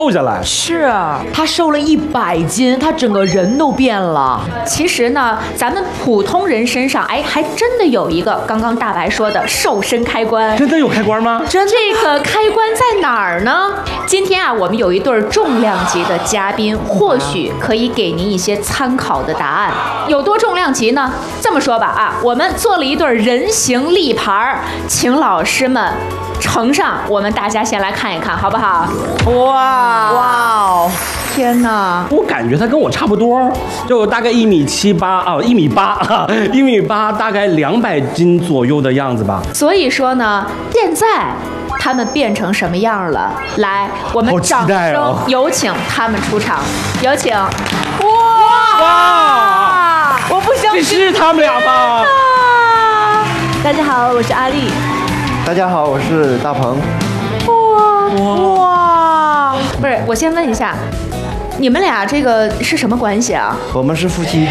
瘦下来。 是，他瘦了100斤，他整个人都变了。 其实呢，咱们普通人身上，还真的有一个刚刚大白说的瘦身开关。 真的有开关吗？ 这个开关在哪儿呢？今天啊，我们有一对重量级的嘉宾，或许可以给您一些参考的答案。有多重量级呢？这么说吧啊，我们做了一对人形立牌，请老师们呈上，我们大家先来看一看，好不好？ 哇，天哪！ 我感觉他跟我差不多，就大概1.78米啊，1.8米，大概200斤左右的样子吧。 所以说呢，现在他们变成什么样了？来，我们掌声有请他们出场，有请！ 哇！我不相信， 这是他们俩吧？ 大家好，我是阿丽。 大家好，我是大鹏。 哇！ 不是，我先问一下，你们俩这个是什么关系啊？ 我们是夫妻。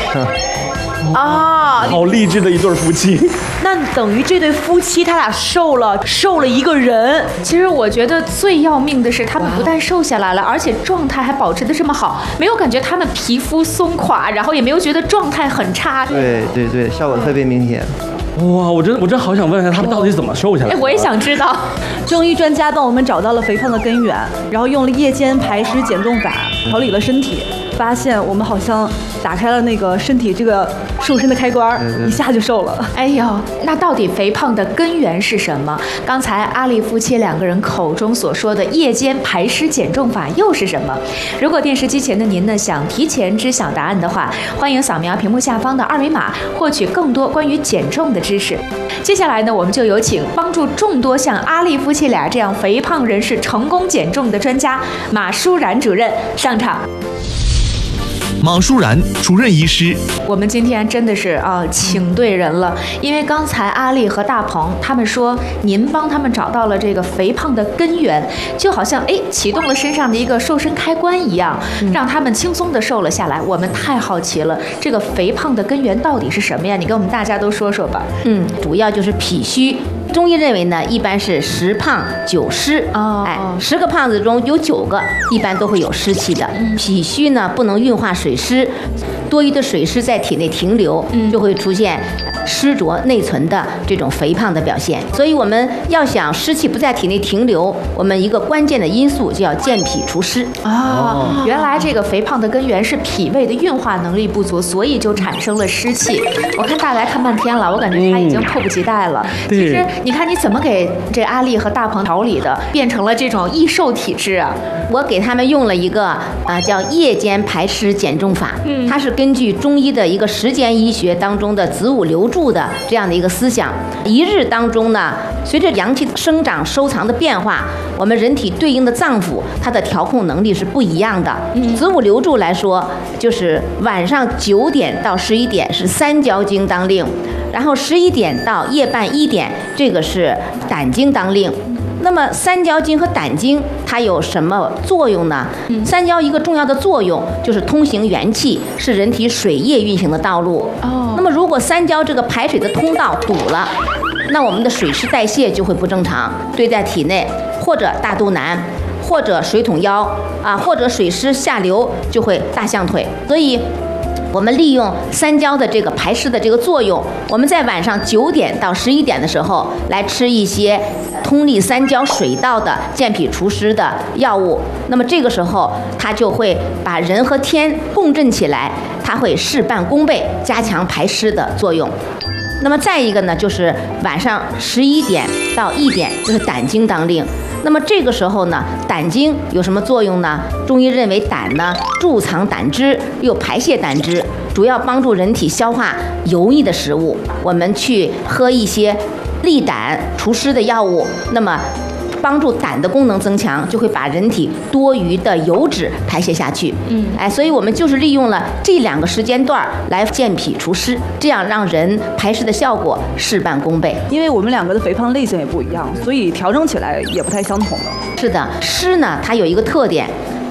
啊， 好励志的一对夫妻。 那等于这对夫妻他俩瘦了一个人。 其实我觉得最要命的是，他们不但瘦下来了，而且状态还保持得这么好，没有感觉他们皮肤松垮，然后也没有觉得状态很差。 对，效果特别明显。 哇，我真好想问一下他们到底怎么瘦下来的。 我也想知道。 中医专家帮我们找到了肥胖的根源，然后用了夜间排湿减重法调理了身体，发现我们好像打开了那个身体这个瘦身的开关，一下就瘦了。 哎呦，那到底肥胖的根源是什么？刚才阿丽夫妻2个人口中所说的夜间排湿减重法又是什么？如果电视机前的您呢想提前知晓答案的话，欢迎扫描屏幕下方的2维码，获取更多关于减重的知识。接下来呢，我们就有请帮助众多像阿丽夫妻俩这样肥胖人士成功减重的专家马舒然主任上场。 马舒然主任医师， 我们今天真的是请对人了，因为刚才阿丽和大鹏他们说您帮他们找到了这个肥胖的根源，就好像启动了身上的一个瘦身开关一样，让他们轻松的瘦了下来。我们太好奇了，这个肥胖的根源到底是什么呀？你跟我们大家都说说吧。 主要就是脾虚。中医认为呢，一般是10胖9湿，10个胖子中有9个一般都会有湿气的。脾虚呢不能运化水湿，多余的水湿在体内停留，就会出现湿浊内存的这种肥胖的表现。所以我们要想湿气不在体内停留，我们一个关键的因素就要健脾除湿。 原来这个肥胖的根源是脾胃的运化能力不足，所以就产生了湿气。我看大白看半天了，我感觉他已经迫不及待了。其实你看你怎么给这阿丽和大鹏调理的，变成了这种易瘦体质啊？ 我给他们用了一个叫夜间排湿减重法，它是根据中医的一个时间医学当中的子午流注的这样的一个思想。一日当中呢，随着阳气生长收藏的变化，我们人体对应的脏腑它的调控能力是不一样的。子午流注来说，就是晚上9点到11点是三焦经当令，然后11点到夜半1点，这个是胆经当令。那么三焦经和胆经它有什么作用呢？三焦一个重要的作用就是通行元气，是人体水液运行的道路。那么如果三焦这个排水的通道堵了，那我们的水湿代谢就会不正常，堆在体内，或者大肚腩，或者水桶腰或者水湿下流，就会大象腿。所以我们利用三焦的这个排湿的这个作用，我们在晚上9点到11点的时候来吃一些通利三焦水道的健脾除湿的药物，那么这个时候它就会把人和天共振起来，它会事半功倍，加强排湿的作用。那么再一个呢，就是晚上11点到1点，就是胆经当令。那么这个时候呢，胆经有什么作用呢？中医认为胆呢贮藏胆汁，又排泄胆汁，主要帮助人体消化油腻的食物。我们去喝一些利胆除湿的药物，那么帮助胆的功能增强，就会把人体多余的油脂排泄下去。所以我们就是利用了这2个时间段来健脾除湿，这样让人排湿的效果事半功倍。 因为我们2个的肥胖类型也不一样，所以调整起来也不太相同了。 是的，湿呢它有一个特点，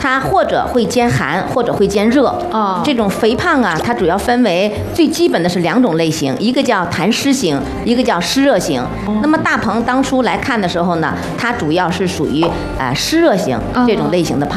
它或者会兼寒，或者会兼热。这种肥胖啊，它主要分为最基本的是2种类型，一个叫痰湿型，一个叫湿热型。那么大鹏当初来看的时候呢，它主要是属于湿热型这种类型的胖。